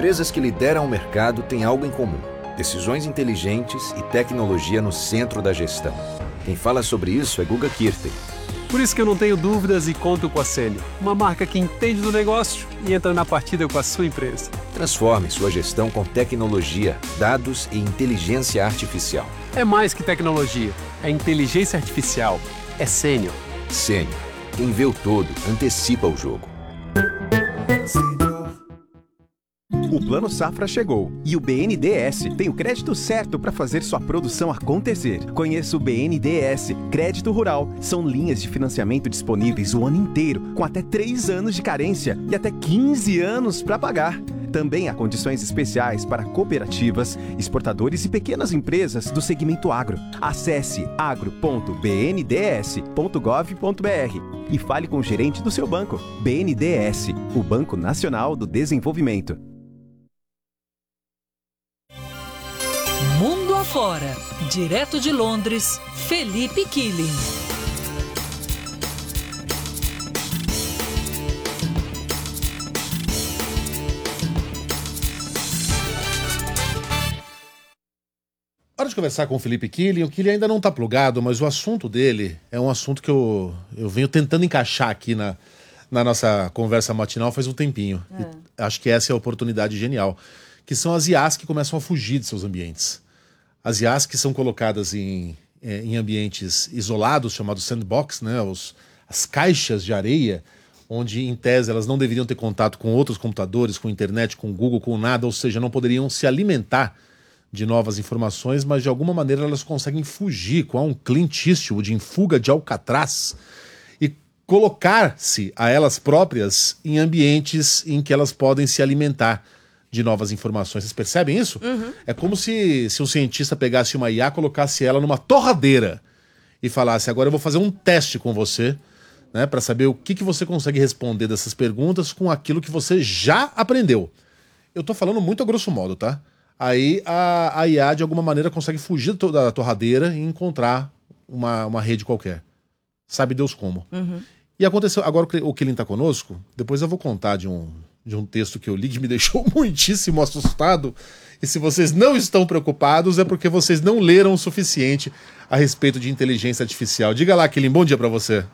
empresas que lideram o mercado têm algo em comum: decisões inteligentes e tecnologia no centro da gestão. Quem fala sobre isso é Guga Kirten. Por isso que eu não tenho dúvidas e conto com a Sênior, uma marca que entende do negócio e entra na partida com a sua empresa. Transforme sua gestão com tecnologia, dados e inteligência artificial. É mais que tecnologia, é inteligência artificial, é Sênior. Sênior. Quem vê o todo, antecipa o jogo. O Plano Safra chegou e o BNDES tem o crédito certo para fazer sua produção acontecer. Conheça o BNDES Crédito Rural. São linhas de financiamento disponíveis o ano inteiro, com até 3 anos de carência e até 15 anos para pagar. Também há condições especiais para cooperativas, exportadores e pequenas empresas do segmento agro. Acesse agro.bnds.gov.br e fale com o gerente do seu banco. BNDES, o Banco Nacional do Desenvolvimento. Mundo afora, direto de Londres, Felipe Killing. Hora de conversar com o Felipe Killing. O Killing ainda não está plugado, mas o assunto dele é um assunto que eu venho tentando encaixar aqui na nossa conversa matinal faz um tempinho. Acho que essa é a oportunidade genial, que são as IAs que começam a fugir de seus ambientes. As IAs que são colocadas em ambientes isolados, chamados sandbox, né? As caixas de areia, onde, em tese, elas não deveriam ter contato com outros computadores, com internet, com Google, com nada, ou seja, não poderiam se alimentar de novas informações, mas de alguma maneira elas conseguem fugir com um Clint Eastwood em Fuga de Alcatraz e colocar-se a elas próprias em ambientes em que elas podem se alimentar de novas informações. Vocês percebem isso? Uhum. É como se um cientista pegasse uma IA, colocasse ela numa torradeira e falasse: agora eu vou fazer um teste com você, né, para saber o que você consegue responder dessas perguntas com aquilo que você já aprendeu. Eu tô falando muito a grosso modo, tá? Aí a IA, de alguma maneira, consegue fugir da torradeira e encontrar uma rede qualquer. Sabe Deus como. Uhum. E aconteceu, agora o Killing tá conosco, depois eu vou contar de um texto que eu li que me deixou muitíssimo assustado. E se vocês não estão preocupados, é porque vocês não leram o suficiente a respeito de inteligência artificial. Diga lá, Killing, bom dia para você.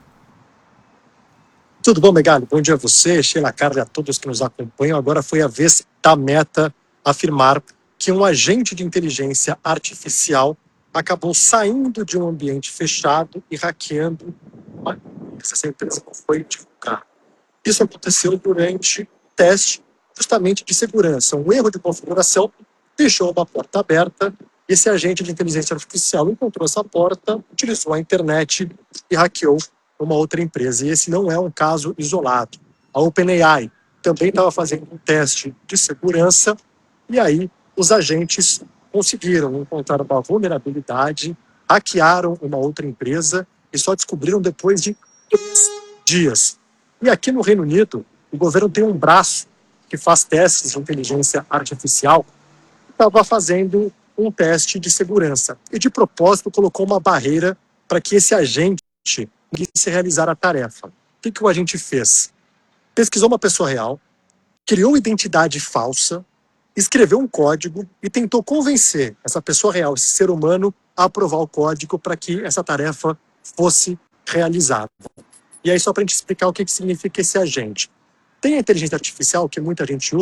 Tudo bom, Megali? Bom dia a você, Sheila Carla e a todos que nos acompanham. Agora foi a vez da Meta afirmar que um agente de inteligência artificial acabou saindo de um ambiente fechado e hackeando uma empresa. Essa empresa não foi divulgada. Isso aconteceu durante teste justamente de segurança. Um erro de configuração deixou uma porta aberta. Esse agente de inteligência artificial encontrou essa porta, utilizou a internet e hackeou uma outra empresa. E esse não é um caso isolado. A OpenAI também estava fazendo um teste de segurança e aí os agentes conseguiram encontrar uma vulnerabilidade, hackearam uma outra empresa e só descobriram depois de 3 dias. E aqui no Reino Unido, o governo tem um braço que faz testes de inteligência artificial, estava fazendo um teste de segurança. E, de propósito, colocou uma barreira para que esse agente conseguisse realizar a tarefa. O que o agente fez? Pesquisou uma pessoa real, criou uma identidade falsa, escreveu um código e tentou convencer essa pessoa real, esse ser humano, a aprovar o código para que essa tarefa fosse realizada. E aí, só para a gente explicar o que significa esse agente. Tem a inteligência artificial que muita gente